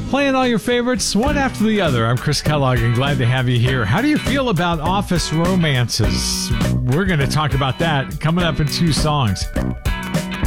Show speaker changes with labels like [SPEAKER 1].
[SPEAKER 1] Playing all your favorites, one after the other. I'm Chris Kellogg, and glad to have you here. How do you feel about office romances? We're going to talk about that coming up in 2 songs.